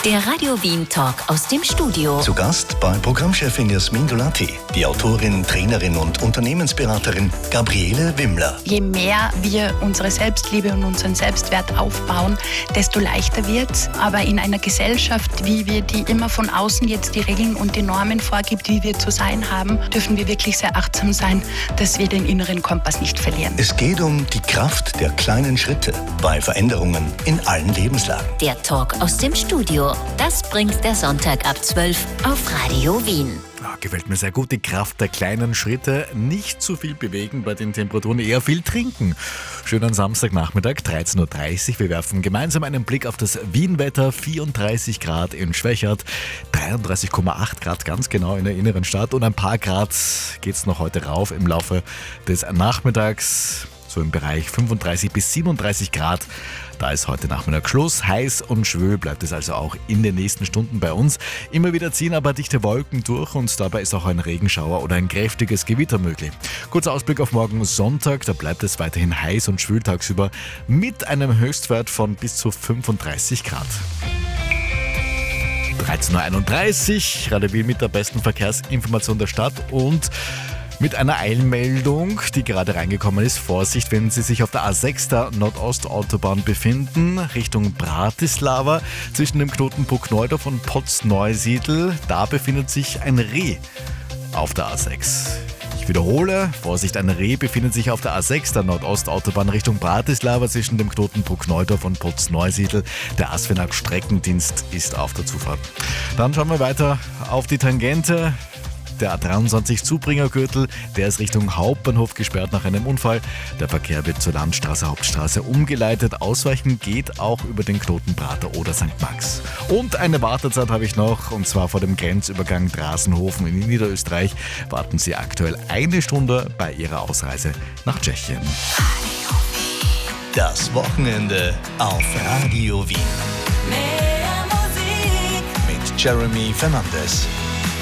Der Radio Wien Talk aus dem Studio. Zu Gast bei Programmchefin Jasmin Dolati, die Autorin, Trainerin und Unternehmensberaterin Gabriele Wimmler. Je mehr wir unsere Selbstliebe und unseren Selbstwert aufbauen, desto leichter wird's. Aber in einer Gesellschaft, wie wir die immer von außen jetzt die Regeln und die Normen vorgibt, wie wir zu sein haben, dürfen wir wirklich sehr achtsam sein, dass wir den inneren Kompass nicht verlieren. Es geht um die Kraft der kleinen Schritte bei Veränderungen in allen Lebenslagen. Der Talk aus dem Studio. Das bringt der Sonntag ab 12 auf Radio Wien. Gefällt mir sehr gut, die Kraft der kleinen Schritte. Nicht zu viel bewegen bei den Temperaturen, eher viel trinken. Schönen Samstagnachmittag, 13.30 Uhr. Wir werfen gemeinsam einen Blick auf das Wien-Wetter. 34 Grad in Schwächert, 33,8 Grad ganz genau in der inneren Stadt. Und ein paar Grad geht es noch heute rauf im Laufe des Nachmittags. So im Bereich 35 bis 37 Grad. Da ist heute Nachmittag Schluss. Heiß und schwül bleibt es also auch in den nächsten Stunden bei uns. Immer wieder ziehen aber dichte Wolken durch und dabei ist auch ein Regenschauer oder ein kräftiges Gewitter möglich. Kurzer Ausblick auf morgen Sonntag. Da bleibt es weiterhin heiß und schwül tagsüber mit einem Höchstwert von bis zu 35 Grad. 13.31 Uhr, Radio Wien mit der besten Verkehrsinformation der Stadt und mit einer Eilmeldung, die gerade reingekommen ist. Vorsicht, wenn Sie sich auf der A6 der Nordostautobahn befinden, Richtung Bratislava, zwischen dem Knotenpunkt Neudorf und Potzneusiedl. Da befindet sich ein Reh auf der A6. Ich wiederhole, Vorsicht, ein Reh befindet sich auf der A6 der Nordostautobahn Richtung Bratislava zwischen dem Knotenpunkt Neudorf und Potzneusiedl. Der ASFINAG-Streckendienst ist auf der Zufahrt. Dann schauen wir weiter auf die Tangente. Der A23 Zubringergürtel, der ist Richtung Hauptbahnhof gesperrt nach einem Unfall. Der Verkehr wird zur Landstraße Hauptstraße umgeleitet. Ausweichen geht auch über den Knoten Prater oder St. Max. Und eine Wartezeit habe ich noch, und zwar vor dem Grenzübergang Drasenhofen in Niederösterreich. Warten Sie aktuell 1 Stunde bei Ihrer Ausreise nach Tschechien. Das Wochenende auf Radio Wien. Mehr Musik Mit Jeremy Fernandes.